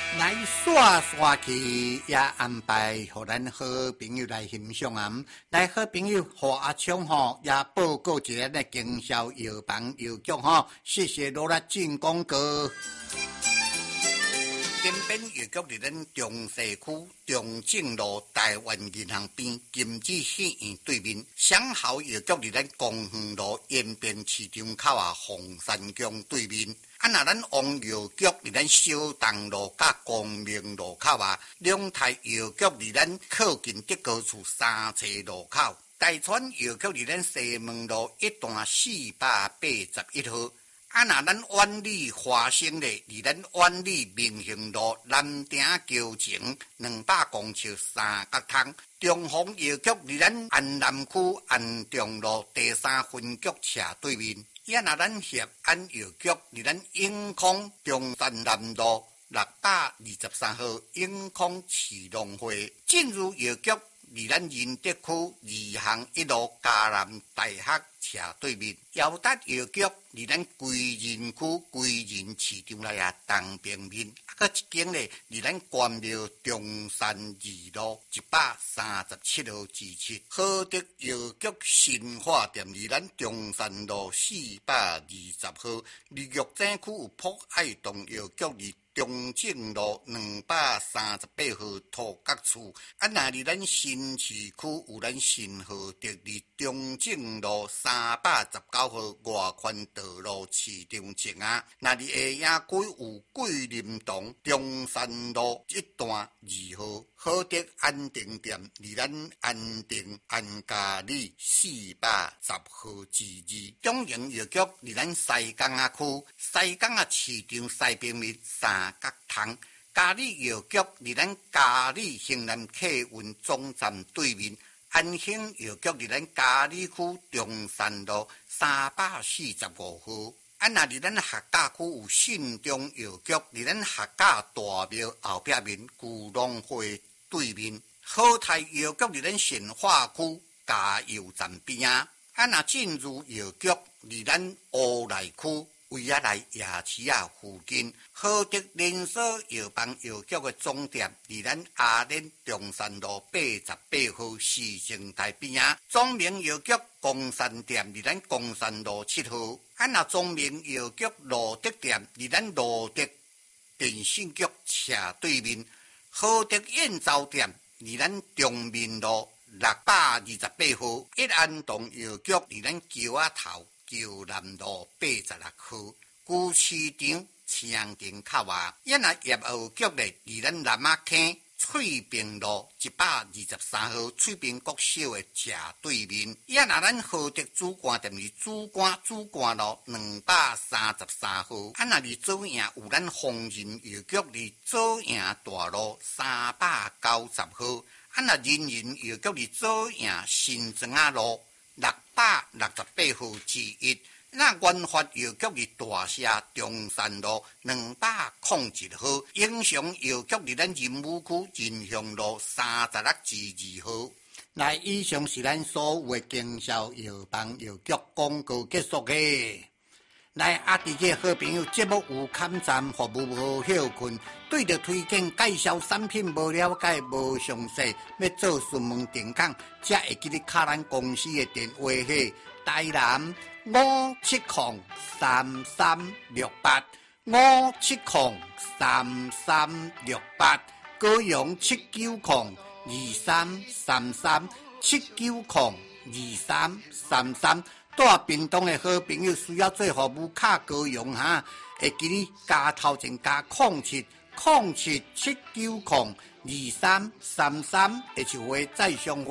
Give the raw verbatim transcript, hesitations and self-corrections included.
来刷刷去，也安排互咱好朋友来欣赏啊！来，好朋友和阿昌吼也报告一下的经销药房药局吼，谢谢罗拉进广告。金边药局伫咱中西区中正路台湾银行边金子戏院对面，祥豪药局伫咱公园路延边市场口啊凤山宫对面。啊，那咱王药局伫咱小东路甲光明路口啊，两台药局伫咱靠近德高厝三车路口。大川药局伫咱西门路一段四百八十一号。啊，那咱万里华生咧，伫咱万里明兴路南町桥前两百公尺三角通。中宏药局伫咱安南区安中路第三分局斜对面。也那咱协安药局伫咱永康中山南路六百二十三号永康市农会。进入药局伫咱仁德区二巷一路嘉南大学斜对面。耀达药局伫咱归仁区归仁市场内啊东边面。啊，一间咧伫咱关庙中山二路一百三十七号支七。好德药局新化店伫咱中山路四百二十号。立玉井区有博爱动药局伫中正路两百三十八号土角厝。啊，那伫咱新市区有咱新豪德伫中正路三百十九号外环道路市场前啊。那伫下营区有桂林堂中山路一段二号。好德安定店伫咱安定安嘉里四百十号之二。中营药局伫咱西港仔区西港仔市场西边面三角通。嘉里药局伫咱嘉里兴南客运总站对面。安兴药局伫咱嘉里区中山路三百四十五号。啊，那伫咱客家区有信中药局伫咱客家大庙后壁面古农会对面。好泰药局伫咱新化区加油站边啊。啊，那进入药局伫咱乌来区维亚来夜市啊附近。好德连锁药房药局的总店伫咱阿莲中山路八十八号市政台边啊。中明药局公山店伫咱公山路七号。啊，那中明药局罗德店伫咱罗德电信局斜对面。好德燕巢店伫咱中民路六百二十八号。一安洞药局伫咱桥仔头桥南路八十六号。旧市场青田口啊。也那业务局咧伫咱南仔坑翠屏路一百二十三号翠屏国小的斜对面。也那咱好德主管店伫主管主管路两百三十三号。啊，那伫左营有咱丰仁药局伫左营大路三百九十号。啊，那仁仁药局伫左营新庄仔路六百六十八号之一。那元发药局伫大社中山路两百零一号。英雄药局伫咱仁武区仁祥路三十六之二号。来，以上是咱所有的经销药房药局广告结束嘅。来，啊！伫个好朋友节目有勘站服务无休困，对着推荐介绍产品无了解无详细，要做询问电讲，才会记得卡咱公司的电话系台南五七零三三六八五七零三三六八，高雄七九零二三三三七九零二三三三。大屏东的好朋友需要做服务卡高雄哈，会记你加头前加空七空七七九零二三三三，一句话再相会。